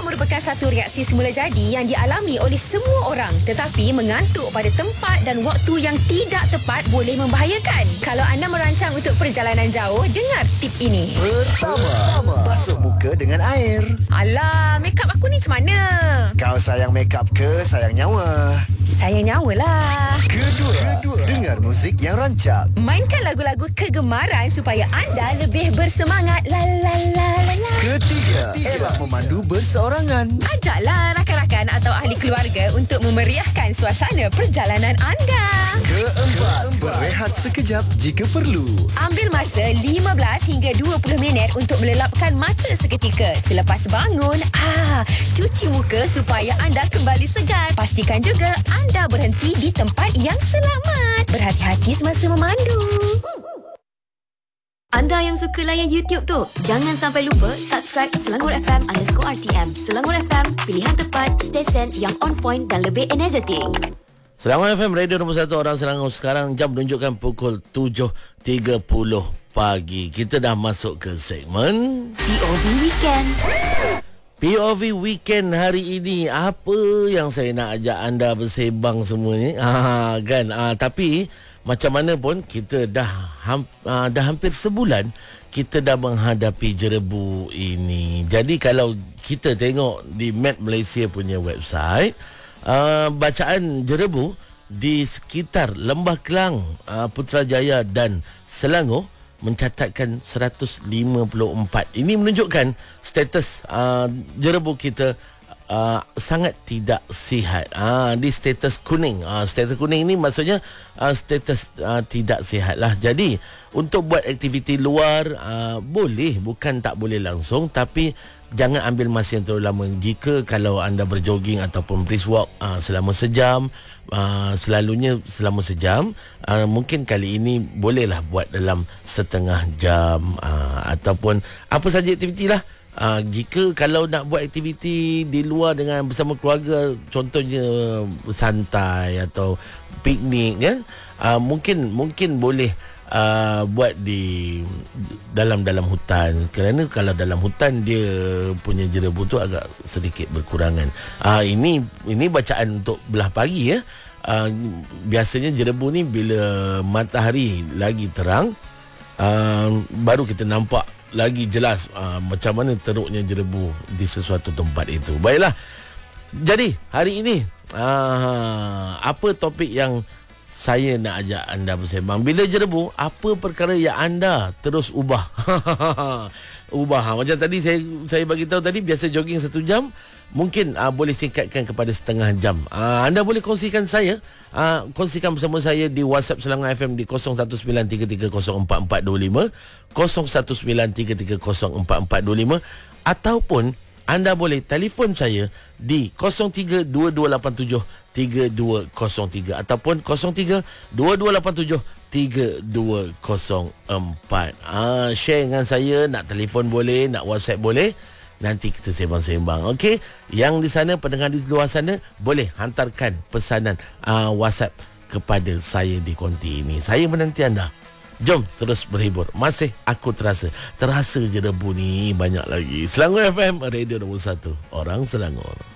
merupakan satu reaksi semula jadi yang dialami oleh semua orang. Tetapi mengantuk pada tempat dan waktu yang tidak tepat boleh membahayakan. Kalau anda merancang untuk perjalanan jauh, dengar tip ini. Pertama, basuh muka dengan air. Alah, makeup aku ni macam mana? Kau sayang makeup ke sayang nyawa? Saya nyawa lah. Kedua, dengar muzik yang rancak. Mainkan lagu-lagu kegemaran supaya anda lebih bersemangat. La la la la la. Ketiga, elak memandu berseorangan. Ajaklah rakan-rakan atau ahli keluarga untuk memeriahkan suasana perjalanan anda. Keempat, berehat sekejap jika perlu. Ambil masa 15 hingga 20 minit untuk melelapkan mata seketika. Selepas bangun, cuci muka supaya anda kembali segar. Pastikan juga anda berhenti di tempat yang selamat. Berhati-hati semasa memandu. Anda yang suka layan YouTube tu, jangan sampai lupa subscribe Selangor FM_RTM. Selangor FM, pilihan tepat, stesen yang on point dan lebih energetik. Selangor FM, radio nombor 1 orang Selangor. Sekarang jam menunjukkan pukul 7.30 pagi. Kita dah masuk ke segmen POV Weekend. POV Weekend hari ini. Apa yang saya nak ajak anda bersembang semua ni? Tapi macam mana pun kita dah hampir sebulan kita dah menghadapi jerebu ini. Jadi kalau kita tengok di Map Malaysia punya website, bacaan jerebu di sekitar Lembah Kelang, Putrajaya dan Selangor mencatatkan 154. Ini menunjukkan status jerebu kita sangat tidak sihat. Di status kuning. Status kuning ni maksudnya status tidak sihat lah. Jadi untuk buat aktiviti luar boleh, bukan tak boleh langsung, tapi jangan ambil masa yang terlalu lama. Jika kalau anda berjoging ataupun brisk walk selama sejam, selalunya selama sejam, mungkin kali ini bolehlah buat dalam setengah jam, ataupun apa saja aktiviti lah. Jika kalau nak buat aktiviti di luar dengan bersama keluarga, contohnya santai atau piknik kan, mungkin boleh buat di dalam hutan, kerana kalau dalam hutan dia punya jerebu tu agak sedikit berkurangan. Ini bacaan untuk belah pagi ya. Biasanya jerebu ni bila matahari lagi terang, baru kita nampak lagi jelas macam mana teruknya jerebu di sesuatu tempat itu. Baiklah. Jadi hari ini apa topik yang saya nak ajak anda bersembang? Bila jerebu, apa perkara yang anda terus ubah? Macam tadi saya bagi tahu tadi, biasa jogging 1 jam, mungkin boleh singkatkan kepada setengah jam. Anda boleh kongsikan kongsikan bersama saya di WhatsApp Selangor FM di 0193304425, 0193304425, ataupun anda boleh telefon saya di 0322873203 ataupun 0322873204. Share dengan saya, nak telefon boleh, nak WhatsApp boleh. Nanti kita sembang-sembang. Okey, yang di sana, pendengar di luar sana, boleh hantarkan pesanan WhatsApp kepada saya di konti ini. Saya menanti anda. Jom terus berhibur. Masih aku terasa jerebu ni banyak lagi. Selangor FM, radio nombor 1 orang Selangor.